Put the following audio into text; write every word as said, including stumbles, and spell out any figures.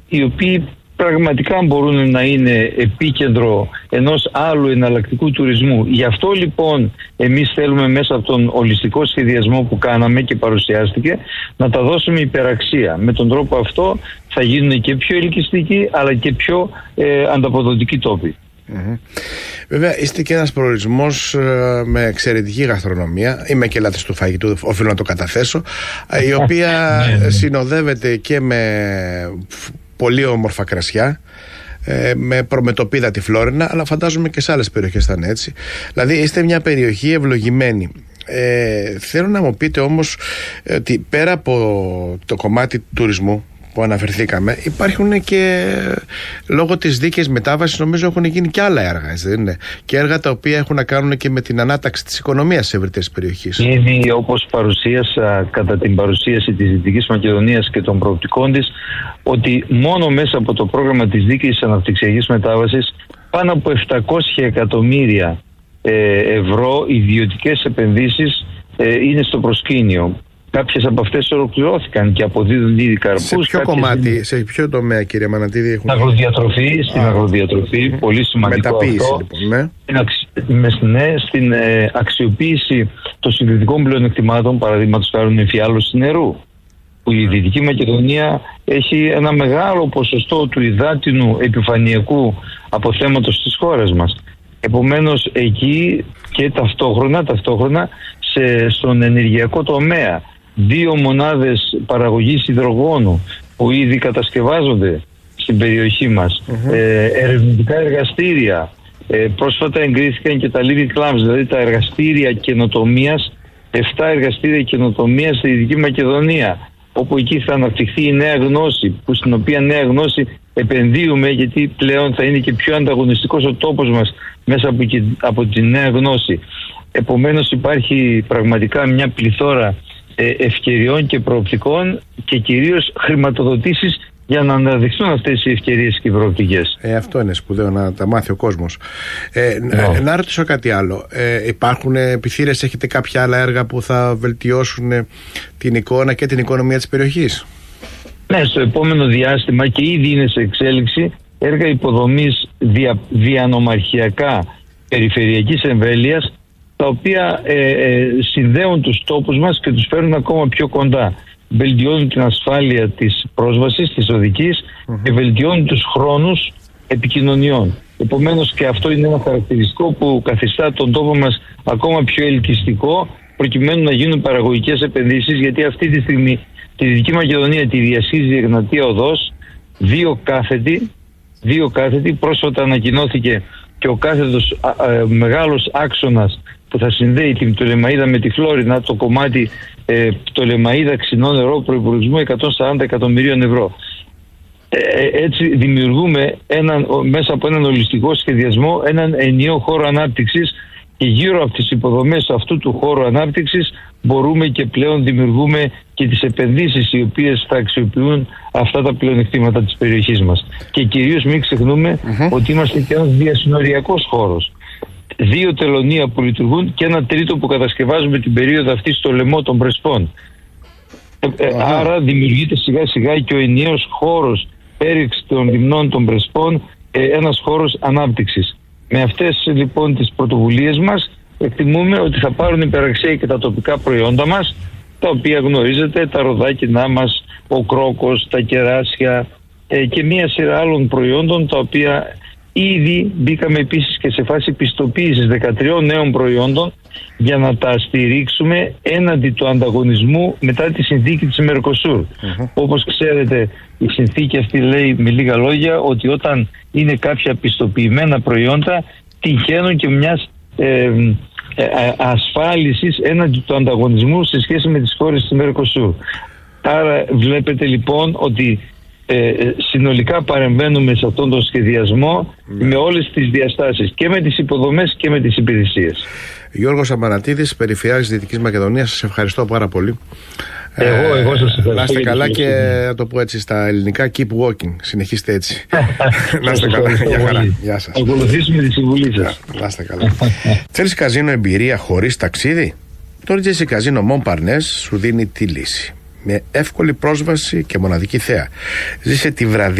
οι οποίοι πραγματικά μπορούν να είναι επίκεντρο ενός άλλου εναλλακτικού τουρισμού. Γι' αυτό λοιπόν εμείς θέλουμε μέσα από τον ολιστικό σχεδιασμό που κάναμε και παρουσιάστηκε να τα δώσουμε υπεραξία. Με τον τρόπο αυτό θα γίνουν και πιο ελκυστικοί αλλά και πιο ε, ανταποδοτικοί τόποι. Mm-hmm. Βέβαια είστε και ένας προορισμός ε, με εξαιρετική γαστρονομία. Είμαι και λάτρης του φαγητού, οφείλω να το καταθέσω, η οποία συνοδεύεται και με πολύ όμορφα κρασιά, ε, με προμετωπίδα τη Φλόρινα, αλλά φαντάζομαι και σε άλλες περιοχές θα είναι έτσι. Δηλαδή είστε μια περιοχή ευλογημένη. Ε, θέλω να μου πείτε όμως ότι πέρα από το κομμάτι του τουρισμού που αναφερθήκαμε, υπάρχουν και λόγω της δίκαιης μετάβασης νομίζω έχουν γίνει και άλλα έργα, δεν είναι? Και έργα τα οποία έχουν να κάνουν και με την ανάταξη της οικονομίας της ευρύτερης περιοχής. Ήδη όπως παρουσίασα κατά την παρουσίαση της Δυτικής Μακεδονίας και των προοπτικών της, ότι μόνο μέσα από το πρόγραμμα της δίκαιης αναπτυξιακής μετάβασης πάνω από επτακόσια εκατομμύρια ε, ευρώ ιδιωτικές επενδύσεις ε, είναι στο προσκήνιο. Κάποιες από αυτές ολοκληρώθηκαν και αποδίδουν ήδη καρπούς. Σε ποιο κομμάτι, είναι... σε ποιο τομέα, κύριε Μανατίδη, έχουν... Αγροδιατροφή, στην Α, αγροδιατροφή, mm. πολύ σημαντικό αυτό. Λοιπόν, ναι. Στην, ναι, στην ε, αξιοποίηση των συγκριτικών πλεονεκτημάτων, παραδείγματος χάρη εμφιάλωση νερού, που η Δυτική Μακεδονία έχει ένα μεγάλο ποσοστό του υδάτινου επιφανειακού αποθέματος της χώρας μας. Επομένως εκεί και ταυτόχρονα, ταυτόχρονα σε, στον ενεργειακό τομέα, δύο μονάδες παραγωγής υδρογόνου που ήδη κατασκευάζονται στην περιοχή μας, mm-hmm. ε, ερευνητικά εργαστήρια, ε, πρόσφατα εγκρίθηκαν και τα Living Clubs, δηλαδή τα εργαστήρια καινοτομίας, εφτά εργαστήρια καινοτομίας στη Δυτική Μακεδονία, όπου εκεί θα αναπτυχθεί η νέα γνώση, που στην οποία νέα γνώση επενδύουμε, γιατί πλέον θα είναι και πιο ανταγωνιστικός ο τόπος μας μέσα από, και, από τη νέα γνώση. Επομένως υπάρχει πραγματικά μια πληθώρα ε, ευκαιριών και προοπτικών και κυρίως χρηματοδοτήσεις για να αναδειχθούν αυτές οι ευκαιρίες και οι προοπτικές. Ε, αυτό είναι σπουδαίο να τα μάθει ο κόσμος. Ε, no. ε, να ρωτήσω κάτι άλλο. Ε, υπάρχουν επιθύρες, έχετε κάποια άλλα έργα που θα βελτιώσουν την εικόνα και την οικονομία της περιοχής? Ναι, στο επόμενο διάστημα και ήδη είναι σε εξέλιξη έργα υποδομής δια, διανομαρχιακά περιφερειακής εμβέλειας, τα οποία ε, ε, συνδέουν τους τόπους μας και τους φέρνουν ακόμα πιο κοντά. Βελτιώνουν την ασφάλεια της πρόσβασης, της οδικής mm-hmm. και βελτιώνουν τους χρόνους επικοινωνιών. Επομένως και αυτό είναι ένα χαρακτηριστικό που καθιστά τον τόπο μας ακόμα πιο ελκυστικό, προκειμένου να γίνουν παραγωγικές επενδύσεις, γιατί αυτή τη στιγμή τη Δυτική Μακεδονία τη διασχίζει η Εγνατία Οδός, δύο κάθετοι, δύο κάθετοι, πρόσφατα ανακοινώθηκε και ο κάθετος α, α, μεγάλος άξονας που θα συνδέει την Πτολεμαΐδα με τη Φλόρινα, το κομμάτι ε, Πτολεμαΐδα ξινό νερό προϋπολογισμού εκατόν σαράντα εκατομμυρίων ευρώ. Ε, έτσι δημιουργούμε έναν, μέσα από έναν ολιστικό σχεδιασμό έναν ενιαίο χώρο ανάπτυξης, και γύρω από τις υποδομές αυτού του χώρου ανάπτυξης μπορούμε και πλέον δημιουργούμε και τις επενδύσεις οι οποίες θα αξιοποιούν αυτά τα πλεονεκτήματα της περιοχής μας. Και κυρίως μην ξεχνούμε mm-hmm. ότι είμαστε και ένας διασυνοριακός χώρος. Δύο τελωνία που λειτουργούν και ένα τρίτο που κατασκευάζουμε την περίοδο αυτή στο λαιμό των Πρεσπών. Ε, mm-hmm. Άρα δημιουργείται σιγά σιγά και ο ενιαίος χώρος έριξη των λιμνών των Πρεσπών, ε, ένας χώρος ανάπτυξης. Με αυτές λοιπόν τις πρωτοβουλίες μας εκτιμούμε ότι θα πάρουν υπεραξία και τα τοπικά προϊόντα μας, τα οποία γνωρίζετε, τα ροδάκινά μας, ο κρόκος, τα κεράσια ε, και μία σειρά άλλων προϊόντων, τα οποία ήδη μπήκαμε επίσης και σε φάση πιστοποίησης δεκατριών νέων προϊόντων για να τα στηρίξουμε έναντι του ανταγωνισμού μετά τη συνθήκη της Μερκοσούρ. Mm-hmm. Όπως ξέρετε, η συνθήκη αυτή λέει με λίγα λόγια ότι όταν είναι κάποια πιστοποιημένα προϊόντα τυχαίνουν και μιας ε, ε, ασφάλισης έναντι του ανταγωνισμού σε σχέση με τις χώρες της Μερκοσούρ. Άρα βλέπετε λοιπόν ότι ε, συνολικά παρεμβαίνουμε σε αυτόν τον σχεδιασμό mm. με όλες τις διαστάσεις, και με τις υποδομές και με τις υπηρεσίες. Γιώργος Αμανατίδης, Περιφερειάρχης Δυτικής Μακεδονίας, σας ευχαριστώ πάρα πολύ. Εγώ, εγώ σας ευχαριστώ. Να είστε καλά και να το πω έτσι στα ελληνικά, keep walking, συνεχίστε έτσι. Να είστε καλά, για χαρά, γεια σας. Ακολουθήσουμε τη συμβουλή σας. Να είστε καλά. Θέλεις καζίνο εμπειρία χωρίς ταξίδι? Το Regency Casino Montparnasse σου δίνει τη λύση. Με εύκολη πρόσβαση και μοναδική θέα. Ζήσε τη βραδιά